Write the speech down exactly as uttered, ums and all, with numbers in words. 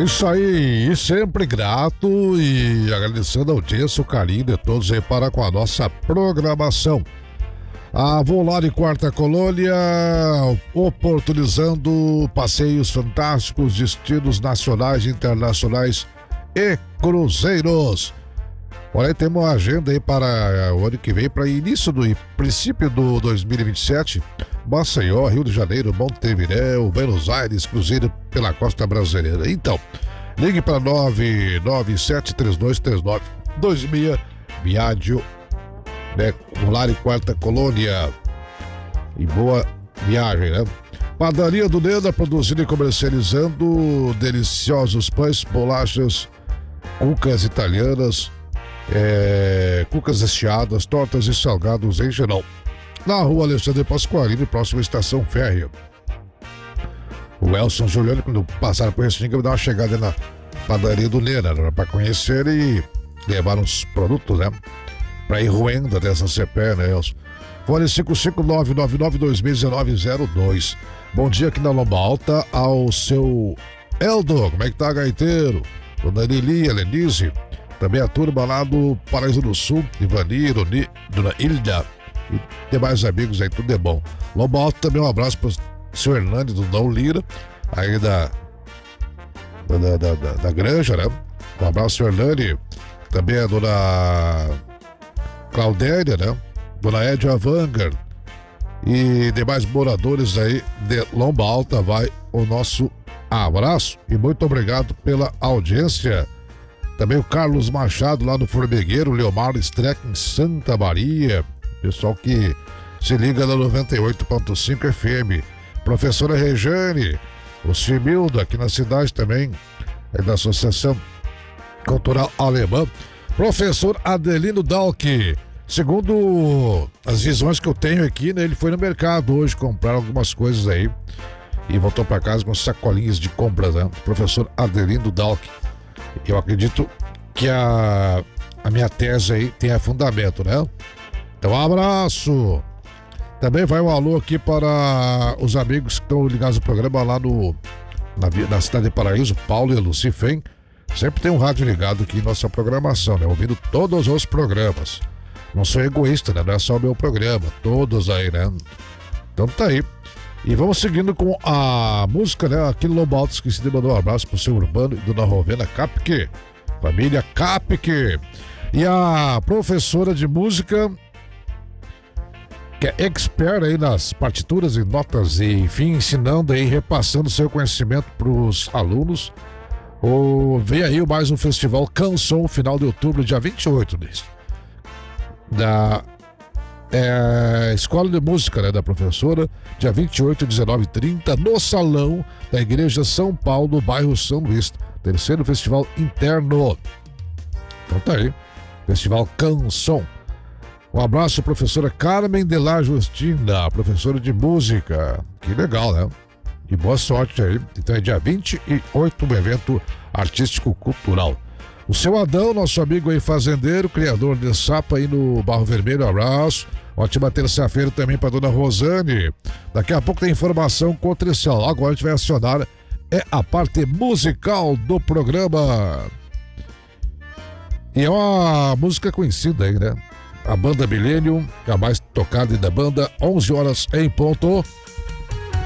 isso aí, e sempre grato e agradecendo a audiência, o carinho de todos aí para com a nossa programação. A Volare Quarta Colônia, oportunizando passeios fantásticos, destinos nacionais, internacionais e cruzeiros. Olha aí, temos uma agenda aí para o ano que vem, para início do princípio do dois mil e vinte e sete, Maceió, Rio de Janeiro, Montevidéu, Buenos Aires, cruzeiro pela costa brasileira. Então, ligue para nove nove sete três dois três nove dois seis, Viádio, né? Volare Quarta Colônia. E boa viagem, né? Padaria do Nena, produzindo e comercializando deliciosos pães, bolachas, cucas italianas, é, cucas recheadas, tortas e salgados em geral. Na rua Alexandre Pasqualini, próxima à estação férrea. O Elson Juliano, quando passar por esse vai dar uma chegada na padaria do Nena, né, para conhecer e levar uns produtos, né? Para ir ruenda dessa C P, né, Elson? Fone cinco cinco nove nove nove dois seis nove zero dois. Bom dia aqui na Lomba Alta ao seu Eldo. Como é que tá, gaiteiro? Dona Lili, Lenise. Também a turma lá do Paraíso do Sul, Ivanir, Dona Hilda e demais amigos aí, tudo é bom. Lomba Alta também um abraço pro seu Hernani, do Dom Lira, aí da da, da, da, da Granja, né? Um abraço, seu Hernani. Também a Dona Claudéria, né? Dona Edna Vanguard e demais moradores aí de Lomba Alta, vai o nosso abraço e muito obrigado pela audiência. Também o Carlos Machado lá no Formigueiro, Leomar Streck em Santa Maria, pessoal que se liga na noventa e oito ponto cinco F M. Professora Rejane, o Simildo aqui na cidade também, é da Associação Cultural Alemã. Professor Adelino Dalck, segundo as visões que eu tenho aqui, né, ele foi no mercado hoje comprar algumas coisas aí e voltou para casa com sacolinhas de compras, né? Professor Adelino Dalck. Eu acredito que a, a minha tese aí tenha fundamento, né? Então, um abraço. Também vai um alô aqui para os amigos que estão ligados ao programa lá no, na, na cidade de Paraíso, Paulo e Lucifem. Sempre tem um rádio ligado aqui em nossa programação, né? Ouvindo todos os programas. Não sou egoísta, né? Não é só o meu programa, todos aí, né? Então tá aí. E vamos seguindo com a música, né? Aqui no Lomba Alta, esqueci de mandar um abraço pro seu Urbano e Dona Rovena Capque, família Capque. E a professora de música, que é expert aí nas partituras e notas e, enfim, ensinando aí, repassando seu conhecimento pros alunos. O, vem aí mais um festival Canção, final de outubro, dia vinte e oito disso. Da é, Escola de Música, né, da professora, dia vinte e oito, dezenove e trinta, no salão da Igreja São Paulo, bairro São Luís. Terceiro festival interno. Então tá aí, Festival Canção. Um abraço, professora Carmen de la Justina, professora de música. Que legal, né? E boa sorte aí. Então é dia vinte e oito, um evento artístico-cultural. O seu Adão, nosso amigo aí fazendeiro, criador de sapa aí no Barro Vermelho, abraço. Ótima terça-feira também para dona Rosane. Daqui a pouco tem informação com o Tricial. Agora a gente vai acionar é a parte musical do programa. E é uma música conhecida aí, né? A banda Millennium, a mais tocada da banda, onze horas em ponto.